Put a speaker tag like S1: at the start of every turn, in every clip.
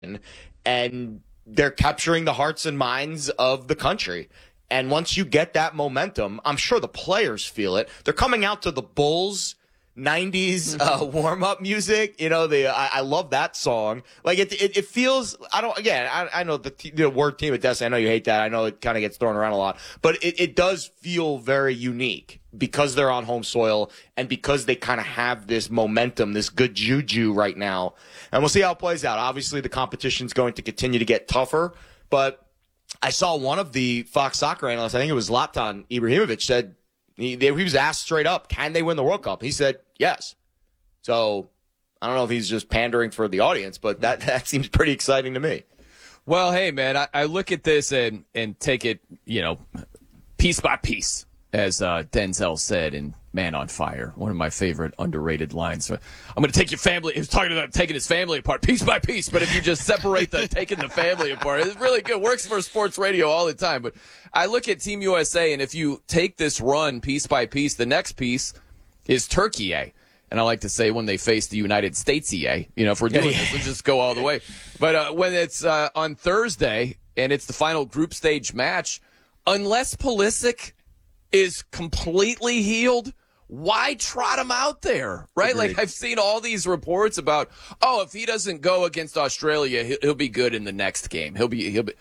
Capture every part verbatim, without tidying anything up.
S1: and they're capturing the hearts and minds of the country. And once you get that momentum, I'm sure the players feel it. They're coming out to the Bulls nineties uh, warm-up music. You know, the I, I love that song. Like, it it, it feels, I don't, again, I, I know the, the word Team of Destiny, I know you hate that. I know it kind of gets thrown around a lot. But it, it does feel very unique because they're on home soil and because they kind of have this momentum, this good juju right now. And we'll see how it plays out. Obviously, the competition's going to continue to get tougher. But I saw one of the Fox soccer analysts, I think it was Zlatan Ibrahimovic, said, He, they, he was asked straight up, can they win the World Cup? He said, yes. So I don't know if he's just pandering for the audience, but that, that seems pretty exciting to me.
S2: Well, hey, man, I, I look at this and, and take it, you know, piece by piece, as uh, Denzel said in Man on Fire, one of my favorite underrated lines. I'm going to take your family. He was talking about taking his family apart piece by piece, but if you just separate the taking the family apart, it's really good. Works for sports radio all the time. But I look at Team U S A, and if you take this run piece by piece, the next piece is Turkey A. And I like to say when they face the United States E A, you know, if we're doing this, we'll just go all the way. But uh, when it's uh, on Thursday and it's the final group stage match, unless Pulisic is completely healed, why trot him out there, right?
S1: Agreed.
S2: Like, I've seen all these reports about, oh, if he doesn't go against Australia, he'll, he'll be good in the next game. He'll be, he'll be.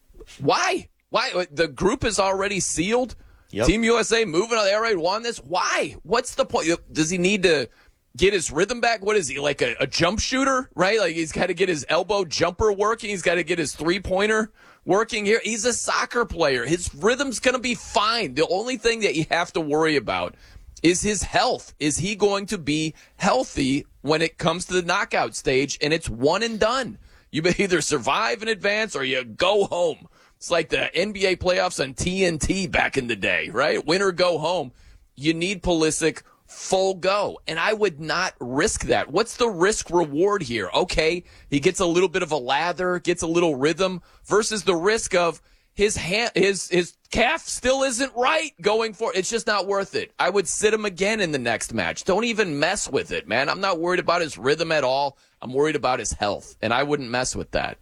S2: Why? Why? The group is already sealed. Yep. Team U S A moving on. They already won this. Why? What's the point? Does he need to get his rhythm back? What is he, like a, a jump shooter, right? Like, he's got to get his elbow jumper working. He's got to get his three-pointer working here. He's a soccer player. His rhythm's going to be fine. The only thing that you have to worry about is his health. Is he going to be healthy when it comes to the knockout stage? And it's one and done. You either survive and advance or you go home. It's like the N B A playoffs on T N T back in the day, right? Win or go home. You need Pulisic full go. And I would not risk that. What's the risk reward here? Okay, he gets a little bit of a lather, gets a little rhythm, versus the risk of his hand, his his calf still isn't right going for it. It's just not worth it. I would sit him again in the next match. Don't even mess with it, man. I'm not worried about his rhythm at all. I'm worried about his health, and I wouldn't mess with that.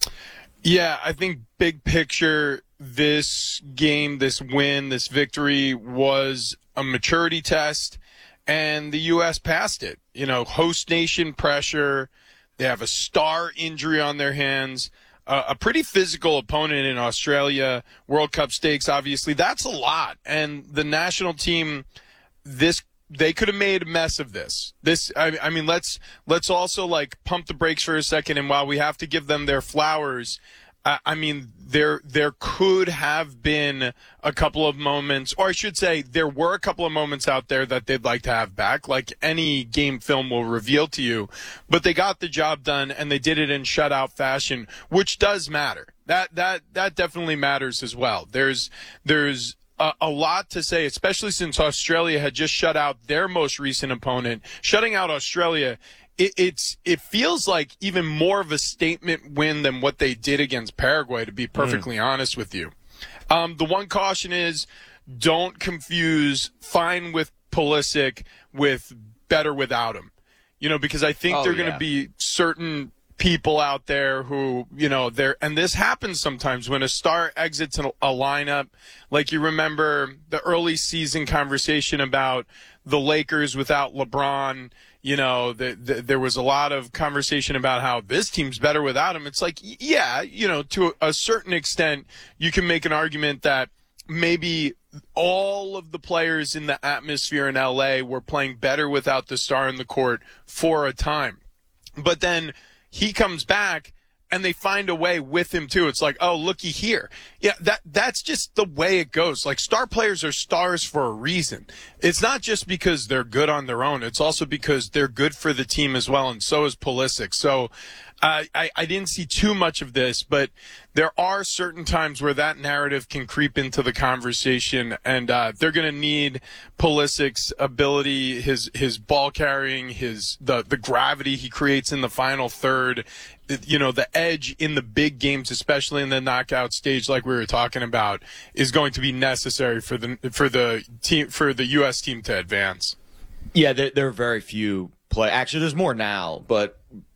S3: Yeah, I think big picture, this game, this win, this victory was a maturity test, and the U S passed it. You know, host nation pressure. They have a star injury on their hands. Uh, a pretty physical opponent in Australia, World Cup stakes, obviously. That's a lot. And the national team, this they could have made a mess of this. This, I, I mean, let's let's also like pump the brakes for a second. And while we have to give them their flowers, uh, I mean, there there could have been a couple of moments, or I should say, there were a couple of moments out there that they'd like to have back, like any game film will reveal to you. But they got the job done, and they did it in shutout fashion, which does matter. That that that definitely matters as well. There's there's a, a lot to say, especially since Australia had just shut out their most recent opponent. Shutting out Australia, it, it's it feels like even more of a statement win than what they did against Paraguay, to be perfectly mm. honest with you. Um, the one caution is don't confuse fine with Pulisic with better without him. You know, because I think
S2: oh,
S3: there are
S2: yeah.
S3: going to be certain people out there who, you know, they're, and this happens sometimes when a star exits a lineup. Like, you remember the early season conversation about the Lakers without LeBron. You know, the, the, there was a lot of conversation about how this team's better without him. It's like, yeah, you know, to a certain extent, you can make an argument that maybe all of the players in the atmosphere in L A were playing better without the star in the court for a time. But then he comes back and they find a way with him too. It's like, oh, looky here. Yeah, that that's just the way it goes. Like, star players are stars for a reason. It's not just because they're good on their own. It's also because they're good for the team as well, and so is Pulisic. So uh, I, I didn't see too much of this, but there are certain times where that narrative can creep into the conversation, and uh, they're going to need Pulisic's ability, his his ball carrying, his the the gravity he creates in the final third, you know, the edge in the big games, especially in the knockout stage, like we were talking about, is going to be necessary for the for the team for the U S team to advance.
S1: Yeah, there, there are very few play. Actually, there's more now, but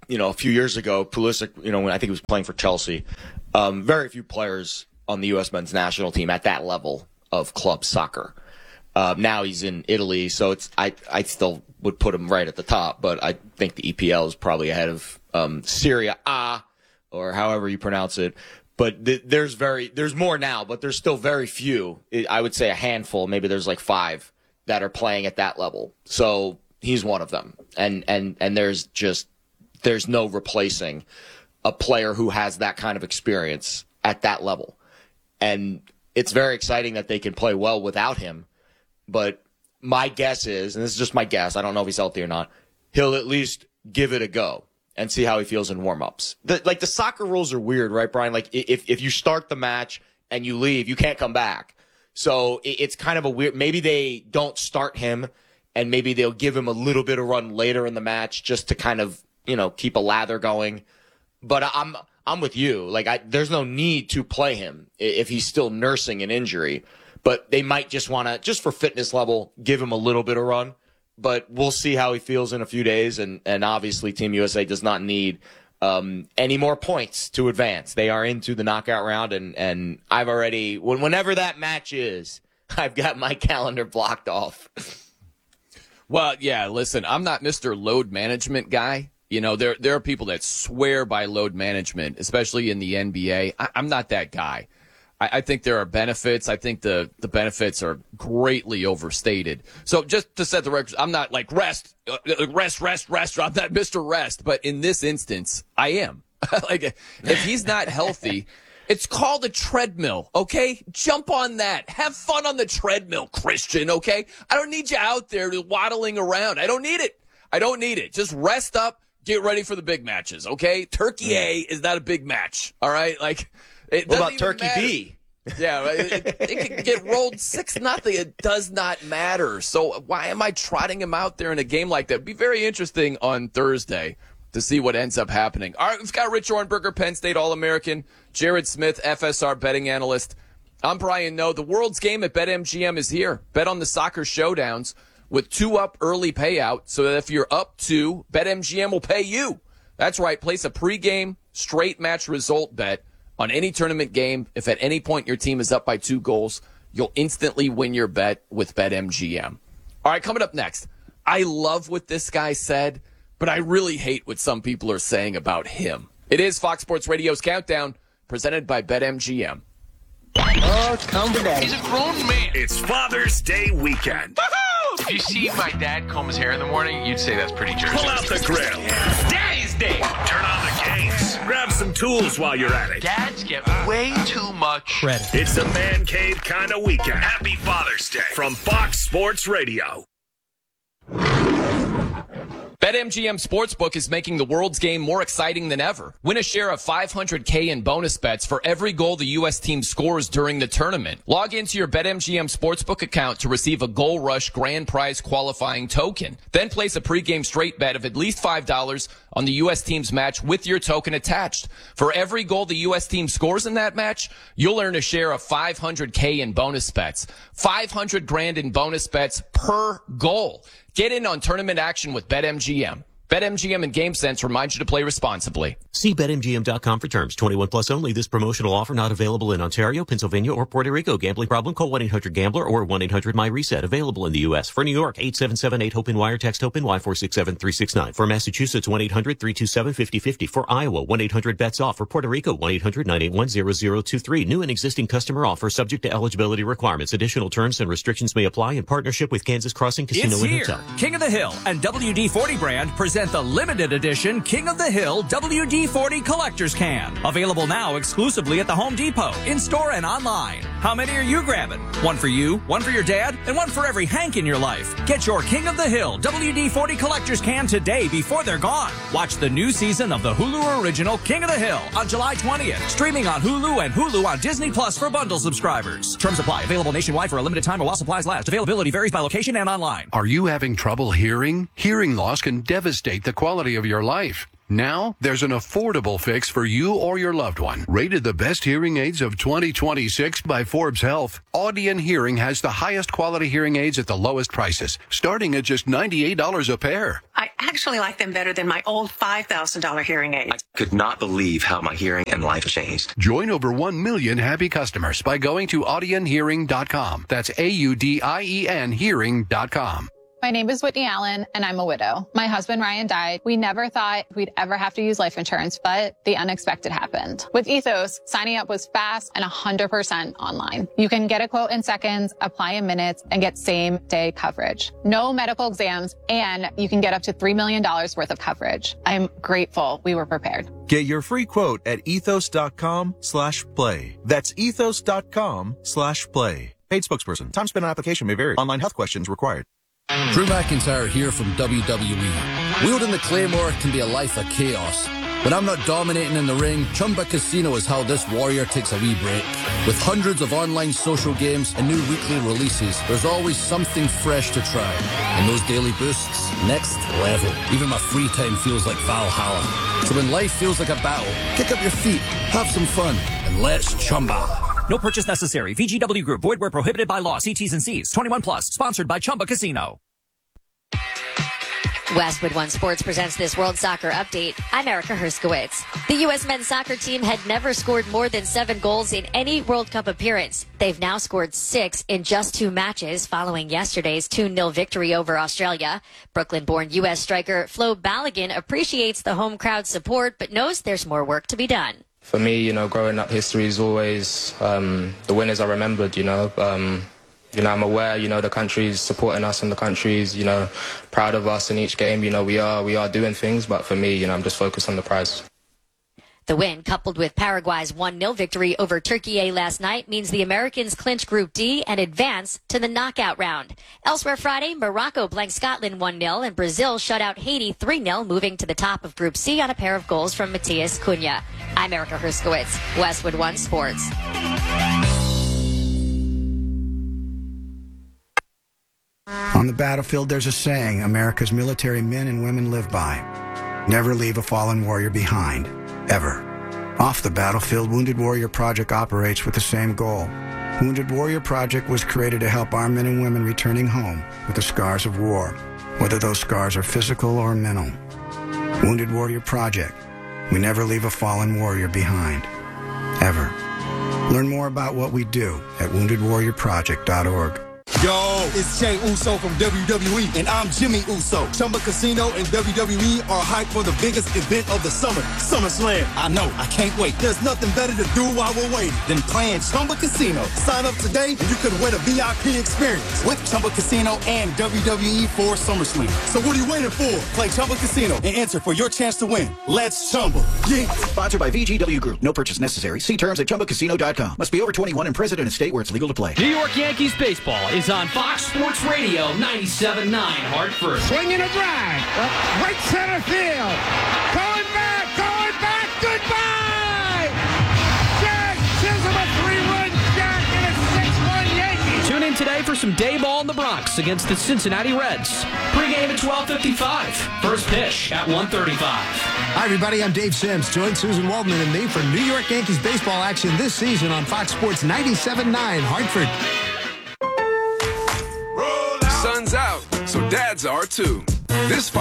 S1: you know, a few years ago, Pulisic, you know, when I think he was playing for Chelsea, um, very few players on the U S men's national team at that level of club soccer. Uh, now he's in Italy, so it's I, I still would put him right at the top, but I think the E P L is probably ahead of um, Serie A, or however you pronounce it. But th- there's very there's more now, but there's still very few. I would say a handful, maybe there's like five that are playing at that level. So he's one of them, and and and there's just there's no replacing a player who has that kind of experience at that level, and it's very exciting that they can play well without him. But my guess is, and this is just my guess, I don't know if he's healthy or not, he'll at least give it a go and see how he feels in warm-ups. The, like, the soccer rules are weird, right, Brian? Like, if if you start the match and you leave, you can't come back. So it, it's kind of a weird – maybe they don't start him, and maybe they'll give him a little bit of run later in the match just to kind of, you know, keep a lather going. But I'm I'm with you. Like, I, there's no need to play him if he's still nursing an injury. But they might just want to, just for fitness level, give him a little bit of run. But we'll see how he feels in a few days. And, and obviously, Team U S A does not need um, any more points to advance. They are into the knockout round. And, and I've already, when, whenever that match is, I've got my calendar blocked off.
S2: Well, yeah, listen, I'm not Mister Load Management guy. You know, there there are people that swear by load management, especially in the N B A. I, I'm not that guy. I, I think there are benefits. I think the, the benefits are greatly overstated. So just to set the record, I'm not like rest, uh, rest, rest, rest. I'm not Mister Rest. But in this instance, I am. Like, if he's not healthy, it's called a treadmill, okay? Jump on that. Have fun on the treadmill, Christian, okay? I don't need you out there waddling around. I don't need it. I don't need it. Just rest up. Get ready for the big matches, okay? Turkey A is not a big match, all right? Like, it
S1: what about
S2: even
S1: Turkey
S2: matter.
S1: B?
S2: Yeah, it, it, it can get rolled six nothing. It does not matter. So why am I trotting him out there in a game like that? It'd be very interesting on Thursday to see what ends up happening. All right, we've got Rich Orenberger, Penn State All-American, Jared Smith, F S R betting analyst. I'm Brian Noe. The world's game at BetMGM is here. Bet on the soccer showdowns with two up early payout, so that if you're up two, BetMGM will pay you. That's right. Place a pregame straight match result bet on any tournament game. If at any point your team is up by two goals, you'll instantly win your bet with BetMGM. All right, coming up next. I love what this guy said, but I really hate what some people are saying about him. It is Fox Sports Radio's Countdown, presented by BetMGM.
S4: Oh, it's come to daddy.
S5: He's a grown man.
S6: It's Father's Day weekend.
S5: If you see my dad comb his hair in the morning, you'd say that's pretty Jersey.
S6: Pull out the grill.
S5: Daddy's Day.
S6: Turn on the games. Grab some tools while you're at it.
S5: Dads get way too much credit.
S6: It's a man cave kind of weekend. Happy Father's Day from Fox Sports Radio.
S2: BetMGM Sportsbook is making the world's game more exciting than ever. Win a share of five hundred K in bonus bets for every goal the U S team scores during the tournament. Log into your BetMGM Sportsbook account to receive a Goal Rush grand prize qualifying token. Then place a pregame straight bet of at least five dollars on the U S team's match with your token attached. For every goal the U S team scores in that match, you'll earn a share of five hundred K in bonus bets. five hundred grand in bonus bets per goal. Get in on tournament action with BetMGM. BetMGM and GameSense remind you to play responsibly.
S7: See Bet M G M dot com for terms. twenty-one plus only. This promotional offer not available in Ontario, Pennsylvania, or Puerto Rico. Gambling problem? Call one eight hundred gambler or one eight hundred my reset. Available in the U S. For New York, eight seven seven eight HOPE-N wire. Text HOPE-N-Y four six seven three six nine. For Massachusetts, one eight hundred three two seven five zero five zero. For Iowa, one eight hundred bets off. For Puerto Rico, one eight hundred nine eight one zero zero two three. New and existing customer offer subject to eligibility requirements. Additional terms and restrictions may apply in partnership with Kansas Crossing Casino
S8: it's
S7: and
S8: here.
S7: Hotel.
S8: King of the Hill and W D forty brand present the limited edition King of the Hill W D forty Collector's Can. Available now exclusively at the Home Depot, in-store and online. How many are you grabbing? One for you, one for your dad, and one for every Hank in your life. Get your King of the Hill W D forty Collector's Can today before they're gone. Watch the new season of the Hulu original King of the Hill on July twentieth. Streaming on Hulu and Hulu on Disney Plus for bundle subscribers. Terms apply. Available nationwide for a limited time or while supplies last. Availability varies by location and online.
S9: Are you having trouble hearing? Hearing loss can devastate the quality of your life. Now, there's an affordable fix for you or your loved one. Rated the best hearing aids of twenty twenty-six by Forbes Health, Audion Hearing has the highest quality hearing aids at the lowest prices, starting at just ninety-eight dollars a pair.
S10: I actually like them better than my old five thousand dollars hearing aid.
S11: I could not believe how my hearing and life changed.
S9: Join over one million happy customers by going to audion hearing dot com. That's A U D I E N hearing dot com.
S12: My name is Whitney Allen, and I'm a widow. My husband, Ryan, died. We never thought we'd ever have to use life insurance, but the unexpected happened. With Ethos, signing up was fast and one hundred percent online. You can get a quote in seconds, apply in minutes, and get same-day coverage. No medical exams, and you can get up to three million dollars worth of coverage. I'm grateful we were prepared.
S13: Get your free quote at ethos.com slash play. That's ethos.com slash play. Paid spokesperson. Time spent on application may vary. Online health questions required.
S14: Drew McIntyre here from W W E. Wielding the Claymore can be a life of chaos. When I'm not dominating in the ring, Chumba Casino is how this warrior takes a wee break. With hundreds of online social games and new weekly releases, there's always something fresh to try. And those daily boosts, next level. Even my free time feels like Valhalla. So when life feels like a battle, kick up your feet, have some fun, and let's Chumba.
S8: No purchase necessary. V G W Group. Void where prohibited by law. See T's and C's. twenty-one plus. Sponsored by Chumba Casino.
S15: Westwood One Sports presents this World Soccer Update. I'm Erica Herskowitz. The U S men's soccer team had never scored more than seven goals in any World Cup appearance. They've now scored six in just two matches following yesterday's two nil victory over Australia. Brooklyn-born U S striker Flo Balogun appreciates the home crowd support, but knows there's more work to be done.
S16: For me, you know, growing up, history is always um, the winners are remembered, you know. Um, you know, I'm aware, you know, the country's supporting us and the country's, you know, proud of us in each game. You know, we are we are doing things, but for me, you know, I'm just focused on the prize.
S15: The win, coupled with Paraguay's one nil victory over Turkey last night, means the Americans clinch Group D and advance to the knockout round. Elsewhere Friday, Morocco blanked Scotland one nil and Brazil shut out Haiti three nil, moving to the top of Group C on a pair of goals from Matthias Cunha. I'm Erica Herskowitz, Westwood One Sports.
S17: On the battlefield, there's a saying America's military men and women live by. Never leave a fallen warrior behind. Ever. Off the battlefield, Wounded Warrior Project operates with the same goal. Wounded Warrior Project was created to help our men and women returning home with the scars of war, whether those scars are physical or mental. Wounded Warrior Project. We never leave a fallen warrior behind. Ever. Learn more about what we do at wounded warrior project dot org.
S18: Yo, it's Jay Uso from W W E, and I'm Jimmy Uso. Chumba Casino and W W E are hyped for the biggest event of the summer, SummerSlam. I know, I can't wait. There's nothing better to do while we're waiting than playing Chumba Casino. Sign up today and you could win a V I P experience with Chumba Casino and W W E for SummerSlam. So what are you waiting for? Play Chumba Casino and enter for your chance to win. Let's Chumba. Yeah.
S19: Sponsored by V G W Group. No purchase necessary. See terms at chumba casino dot com. Must be over twenty-one and present in a state where it's legal to play.
S20: New York Yankees baseball is on Fox Sports Radio ninety-seven point nine Hartford.
S21: Swinging a drive. Right center field. Going back. Going back. Goodbye. Jack Chisholm, a three-run jack and a six one Yankees.
S20: Tune in today for some day ball in the Bronx against the Cincinnati Reds. Pre-game at twelve fifty-five. First pitch at one thirty-five.
S22: Hi, everybody. I'm Dave Sims. Join Susan Waldman and me for New York Yankees baseball action this season on Fox Sports ninety-seven point nine Hartford.
S23: Sun's out, so dads are too. This